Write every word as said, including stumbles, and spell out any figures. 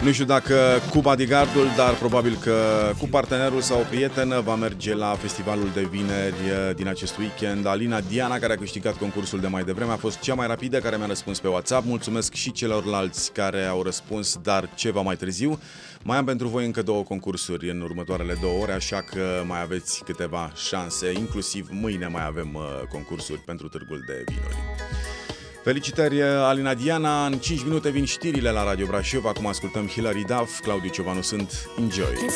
Nu știu dacă cu bodyguardul, dar probabil că cu partenerul sau o prietenă va merge la festivalul de vineri din acest weekend. Alina Diana, care a câștigat concursul de mai devreme, a fost cea mai rapidă care mi-a răspuns pe WhatsApp. Mulțumesc și celorlalți care au răspuns, dar ceva mai târziu. Mai am pentru voi încă două concursuri în următoarele două ore, așa că mai aveți câteva șanse, inclusiv mâine mai avem concursuri pentru Târgul de Vinuri. Felicitări, Alina Diana. În cinci minute vin știrile la Radio Brașov. Acum ascultăm Hilary Duff, Claudiu Ciobanu sunt. Enjoy!